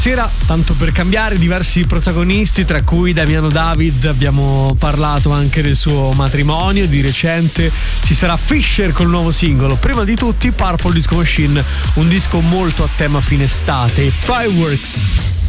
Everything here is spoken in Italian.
Sera, tanto per cambiare, diversi protagonisti, tra cui Damiano David. Abbiamo parlato anche del suo matrimonio. Di recente ci sarà Fisher con il nuovo singolo. Prima di tutti Purple Disco Machine, un disco molto a tema fine estate, Fireworks.